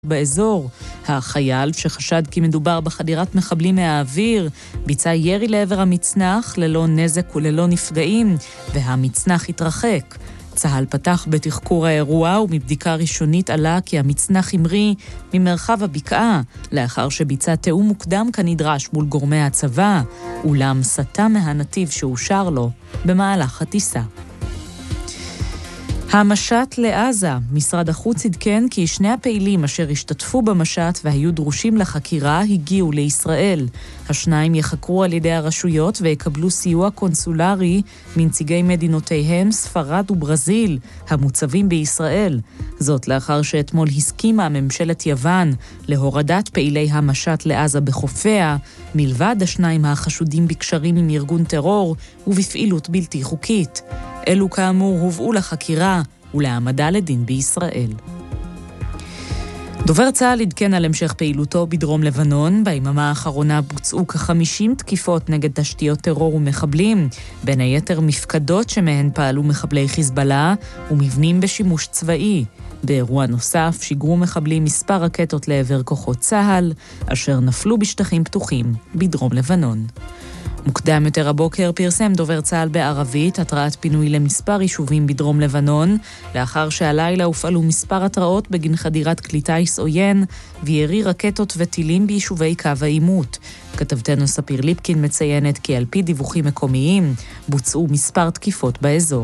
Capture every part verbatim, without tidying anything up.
באזור. החייל, שחשד כי מדובר בחדירת מחבלים מהאוויר, ביצע ירי לעבר המצנח ללא נזק וללא נפגעים, והמצנח התרחק. צהל פתח בתחקור האירוע, ומבדיקה ראשונית עלה כי המצנח המריא ממרחב הבקעה, לאחר שביצע תאום מוקדם כנדרש מול גורמי הצבא, אולם סטה מהנתיב שאושר לו במהלך הטיסה. המשט לעזה, משרד החוץ עדכן כי שני הפעילים אשר השתתפו במשט והיו דרושים לחקירה הגיעו לישראל. השניים יחקרו על ידי הרשויות ויקבלו סיוע קונסולרי מנציגי מדינותיהם ספרד וברזיל, המוצבים בישראל. זאת לאחר שאתמול הסכימה ממשלת יוון להורדת פעילי המשט לעזה בחופיה, מלבד השניים החשודים בקשרים עם ארגון טרור ובפעילות בלתי חוקית. אלו כאמור הובאו לחקירה ולהעמדה לדין בישראל. דובר צה"ל עדכן על המשך פעילותו בדרום לבנון. ביממה האחרונה בוצעו כ-חמישים תקיפות נגד תשתיות טרור ומחבלים, בין היתר מפקדות שמהן פעלו מחבלי חיזבאללה ומבנים בשימוש צבאי. באירוע נוסף שיגרו מחבלים מספר רקטות לעבר כוחות צה"ל, אשר נפלו בשטחים פתוחים בדרום לבנון. מוקדם יותר הבוקר פרסם דובר צה"ל בערבית התראת פינוי למספר יישובים בדרום לבנון, לאחר שהלילה הופעלו מספר התראות בגין חדירת כלי טיס עוין וירי רקטות וטילים ביישובי קו העימות. כתבתנו ספיר ליפקין מציינת כי על פי דיווחים מקומיים בוצעו מספר תקיפות באזור.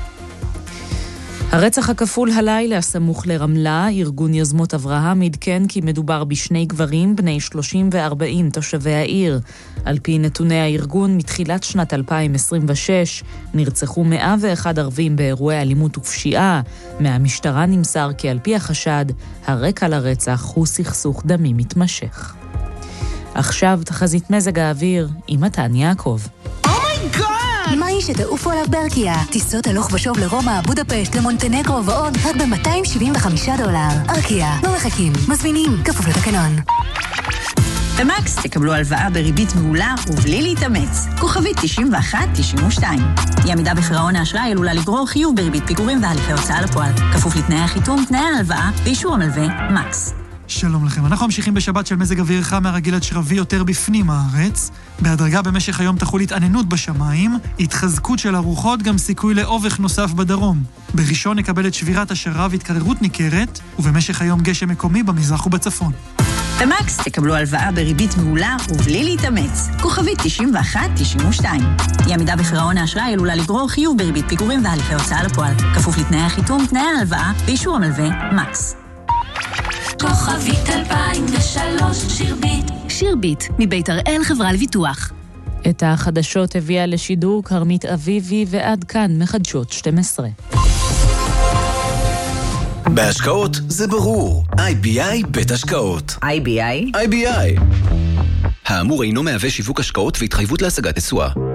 הרצח הכפול הלילה סמוך לרמלה, ארגון יוזמות אברהם עדכן כי מדובר בשני גברים בני שלושים וארבעים תושבי העיר. על פי נתוני הארגון, מתחילת שנת אלפיים עשרים ושש נרצחו מאה ואחד ערבים באירועי אלימות ופשיעה. מהמשטרה נמסר כי על פי החשד, הרקע לרצח הוא סכסוך דמים מתמשך. עכשיו תחזית מזג האוויר עם מתן יעקב. מהי שתעופו עליו בארקיה? טיסות הלוך ושוב לרומא, בודפשט, למונטנגרו ועוד רק ב-מאתיים שבעים וחמישה דולר. ארקיה, לא מחכים, מזמינים, כפוף לתקנון. במקס תקבלו הלוואה בריבית מעולה ובלי להתאמץ. כוכבית תשעים ואחת תשעים ושתיים. היא עמידה בפירעון האשראי עלולה לגרור חיוב בריבית פיגורים והליכי הוצאה לפועל. כפוף לתנאי החיתום, תנאי ההלוואה ואישור המלווה, מקס. שלום לכם, אנחנו ממשיכים בשבת של מזג אוויר חם מהרגיל עד שרבי יותר בפנים הארץ. בהדרגה במשך היום תחול התעננות בשמיים, התחזקות של הרוחות, גם סיכוי לאובך נוסף בדרום. בראשון נקבל את שבירת השרב והתקררות ניכרת, ובמשך היום גשם מקומי במזרח ובצפון. במקס תקבלו הלוואה בריבית מעולה ובלי להתאמץ. כוכבית תשעים ואחת תשעים ושתיים. היא עמידה בפירעון האשראי עלולה לגרור חיוב בריבית פיגורים והליכי הוצאה לפועל. כפוף לתנאי החיתום, תנאי ההלוואה ואישור המלווה, מקס. כוכבית אלפיים ושלוש שירבית. שירבית, מבית הראל חברה לביטוח. את החדשות הביאה לשידור כרמית אביבי, ועד כאן מחדשות שתים עשרה. בהשקעות זה ברור. איי בי איי בית השקעות. איי בי איי? איי בי איי. האמור אינו מהווה שיווק השקעות והתחייבות להשגת תשואה.